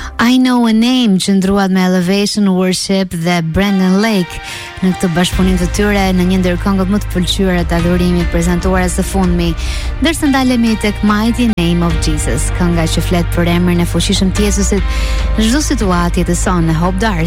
I Know a Name që ndruat me Elevation Worship dhe Brandon Lake në këtë bashkëpunim të tyre në një ndër këngët më të pëlqyera të adhurimit prezantuara së fundmi, ndërsa ndalemi tek Mighty Name of Jesus, kënga që flet për emrin e fuqishëm të Jezusit në çdo situatë jetësore. Hope Darcy